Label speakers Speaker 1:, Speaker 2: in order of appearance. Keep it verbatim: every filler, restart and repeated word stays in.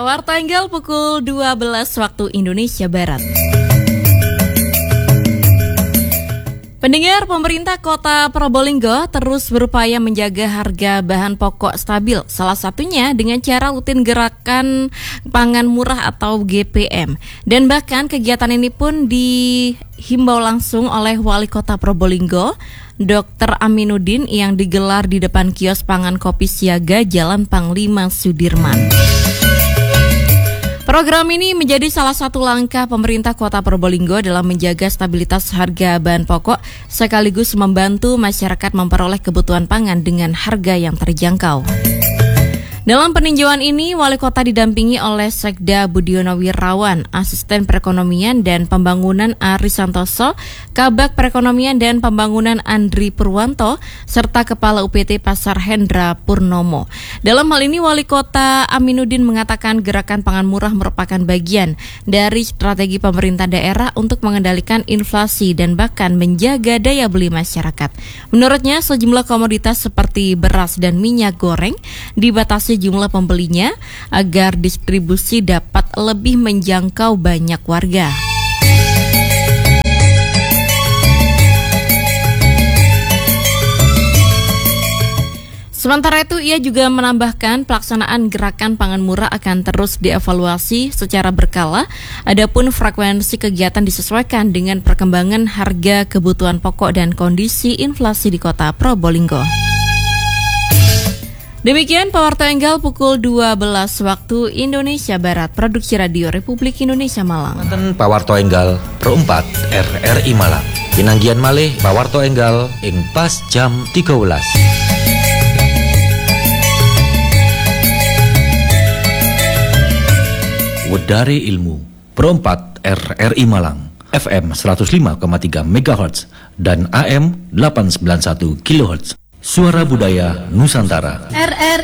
Speaker 1: Power tanggal pukul dua belas waktu Indonesia Barat. Pendengar, pemerintah Kota Probolinggo terus berupaya menjaga harga bahan pokok stabil, salah satunya dengan cara rutin gerakan pangan murah atau G P M. Dan bahkan kegiatan ini pun dihimbau langsung oleh Wali Kota Probolinggo, Dokter Aminuddin, yang digelar di depan kios pangan kopi siaga Jalan Panglima Sudirman. Program ini menjadi salah satu langkah pemerintah Kota Probolinggo dalam menjaga stabilitas harga bahan pokok sekaligus membantu masyarakat memperoleh kebutuhan pangan dengan harga yang terjangkau. Dalam peninjauan ini, Wali Kota didampingi oleh Sekda Budiono Wirawan, Asisten Perekonomian dan Pembangunan Ari Santoso, Kabag Perekonomian dan Pembangunan Andri Purwanto, serta Kepala U P T Pasar Hendra Purnomo. Dalam hal ini, Wali Kota Aminuddin mengatakan gerakan pangan murah merupakan bagian dari strategi pemerintah daerah untuk mengendalikan inflasi dan bahkan menjaga daya beli masyarakat. Menurutnya, sejumlah komoditas seperti beras dan minyak goreng dibatasi jumlah pembelinya agar distribusi dapat lebih menjangkau banyak warga. Sementara itu, ia juga menambahkan pelaksanaan gerakan pangan murah akan terus dievaluasi secara berkala, adapun frekuensi kegiatan disesuaikan dengan perkembangan harga kebutuhan pokok dan kondisi inflasi di Kota Probolinggo. Demikian Power Tanggal pukul dua belas waktu Indonesia Barat, Produksi Radio Republik Indonesia Malang.
Speaker 2: Manten Power Tanggal perempat R R I Malang. Pinanggian malih Power Tanggal ing pas jam tiga belas. Wedari Ilmu perempat R R I Malang, F M seratus lima koma tiga megahertz dan A M delapan ratus sembilan puluh satu kilohertz. Suara Budaya Nusantara.
Speaker 1: R R